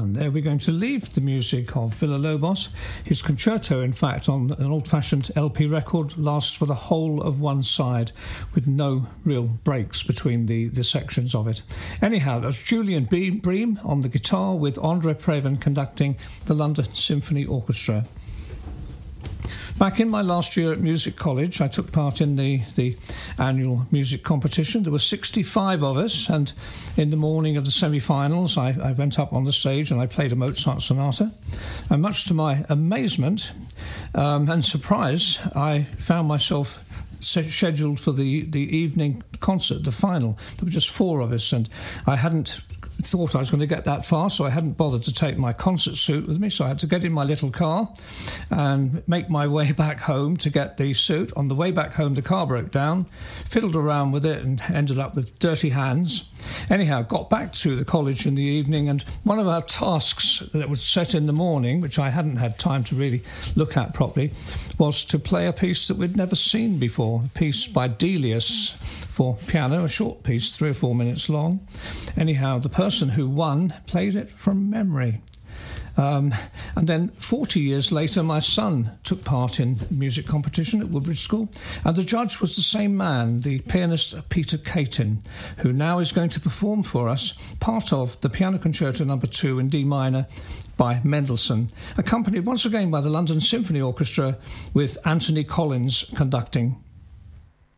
And there we're going to leave the music of Villa-Lobos. His concerto, in fact, on an old-fashioned LP record, lasts for the whole of one side with no real breaks between the sections of it. Anyhow, that's Julian Bream on the guitar with Andre Previn conducting the London Symphony Orchestra. Back in my last year at music college, I took part in the annual music competition. There were 65 of us, and in the morning of the semi-finals, I went up on the stage and I played a Mozart sonata. And much to my amazement and surprise, I found myself scheduled for the evening concert, the final. There were just 4 of us, and I hadn't thought I was going to get that far, so I hadn't bothered to take my concert suit with me, so I had to get in my little car and make my way back home to get the suit. On the way back home, the car broke down, fiddled around with it and ended up with dirty hands. Anyhow, got back to the college in the evening, and one of our tasks that was set in the morning, which I hadn't had time to really look at properly, was to play a piece that we'd never seen before, a piece by Delius for piano, a short piece, 3 or 4 minutes long. Anyhow, the person who won played it from memory. And then 40 years later, my son took part in music competition at Woodbridge School, and the judge was the same man, the pianist Peter Caton, who now is going to perform for us part of the Piano Concerto No. 2 in D minor by Mendelssohn, accompanied once again by the London Symphony Orchestra with Anthony Collins conducting.